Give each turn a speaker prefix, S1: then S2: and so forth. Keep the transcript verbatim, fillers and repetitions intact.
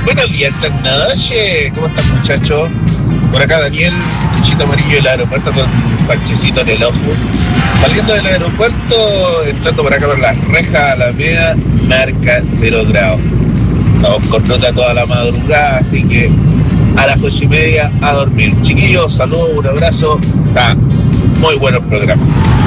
S1: Buenos días, esta noche. ¿Cómo están, muchachos? Por acá Daniel, techito amarillo del aeropuerto con parchecito en el ojo. Saliendo del aeropuerto, entrando por acá por las rejas, la media, marca cero grados. Estamos con nota toda la madrugada, así que a las ocho y media a dormir. Chiquillos, saludos, un abrazo. Está muy bueno el programa.